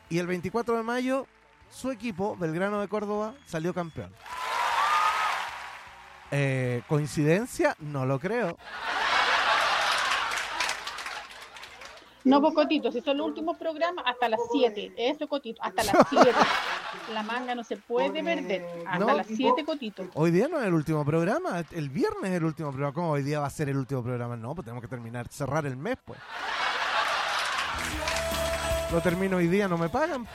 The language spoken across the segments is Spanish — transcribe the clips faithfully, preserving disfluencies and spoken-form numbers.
Y el veinticuatro de mayo, su equipo, Belgrano de Córdoba, salió campeón. Eh, ¿Coincidencia? No lo creo. No, pues Cotito, si son los últimos programas, hasta las siete. Eso, Cotito, hasta las siete. La manga no se puede perder. Hasta No, las siete, Cotito. Hoy día no es el último programa, el viernes es el último programa. ¿Cómo hoy día va a ser el último programa? No, pues tenemos que terminar, cerrar el mes, pues. Lo termino hoy día, no me pagan.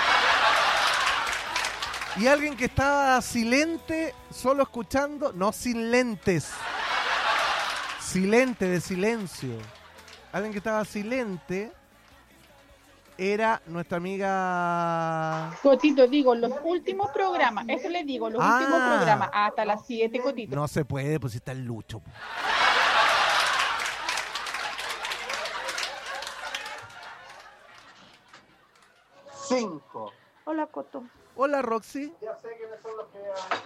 Y alguien que estaba silente, solo escuchando, no sin lentes. Silente, de silencio. Alguien que estaba silente era nuestra amiga... Cotito, digo, los últimos programas, eso les digo, los Ah. últimos programas, hasta las siete, Cotito. No se puede, pues si está el Lucho. Cinco. Hola, Coto. Hola, Roxy. Ya sé quiénes son los que...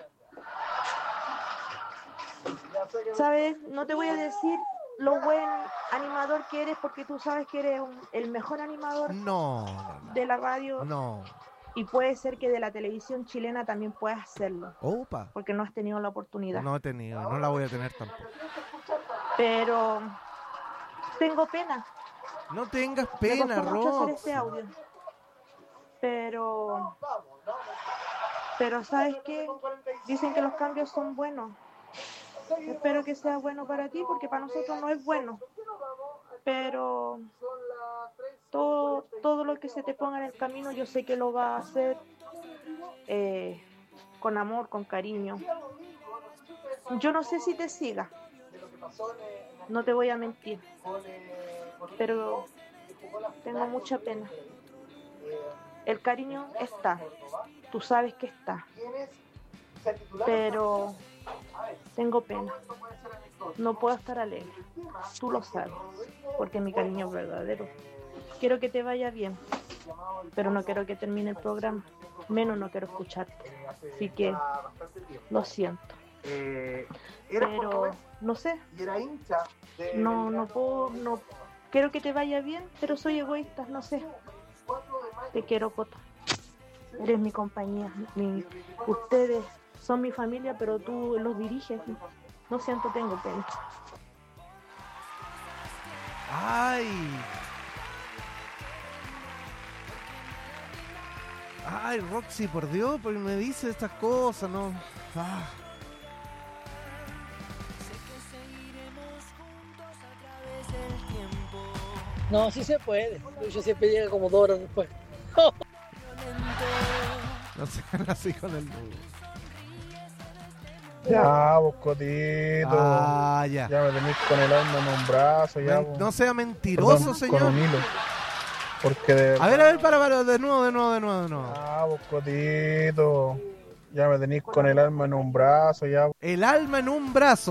¿Sabes? No te voy a decir lo buen animador que eres porque tú sabes que eres un- el mejor animador No, no, no. de la radio No. y puede ser que de la televisión chilena también puedas hacerlo Opa. porque no has tenido la oportunidad. No he tenido, no la voy a tener tampoco. Pero tengo pena. No tengas Me pena, costó mucho hacer Roxy. este audio. Pero, pero ¿sabes qué? Dicen que los cambios son buenos. Espero que sea bueno para ti porque para nosotros no es bueno. Pero todo, todo lo que se te ponga en el camino yo sé que lo va a hacer eh, con amor, con cariño. Yo no sé si te siga. No te voy a mentir. Pero tengo mucha pena. El cariño está, tú sabes que está, pero tengo pena. No puedo estar alegre, tú lo sabes, porque mi cariño es verdadero. Quiero que te vaya bien, pero no quiero que termine el programa, menos no quiero escucharte. Así que lo siento. Pero no sé, no, no puedo, no quiero que te vaya bien, pero soy egoísta, no sé. Te quiero, Coto. Eres mi compañía. Mi, ustedes son mi familia, pero tú los diriges. No siento, tengo pena. Ay. Ay, Roxy, por Dios, porque me dice estas cosas, ¿no? Ah. No, sí se puede. Lucho siempre llega como dos horas después. No sean así con el nudo. Ya, vos, Cotito. Ah, ya. Ya me tenéis con el alma en un brazo, ya. Men- vos. no sea mentiroso, Perdón, señor. Con un hilo. Porque de... A ver, a ver, para, para, de nuevo, de nuevo, de nuevo, de nuevo. Ah, vos, Cotito. Ya me tenéis con el alma en un brazo, ya. El alma en un brazo.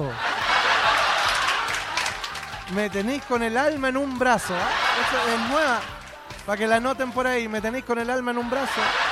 Me tenéis con el alma en un brazo. ¿eh? Esa es nueva. Para que la anoten por ahí. Me tenéis con el alma en un brazo.